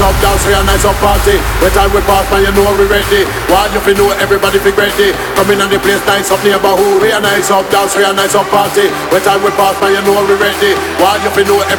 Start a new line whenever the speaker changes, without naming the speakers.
up, dance, we a nice up party. When time we pass, man, you know we ready. While you feel know everybody feel ready. Come in on the place, nice up neighborhood. We a nice up, dance, we a nice up party. When time we pass, man, you know we ready. While you feel know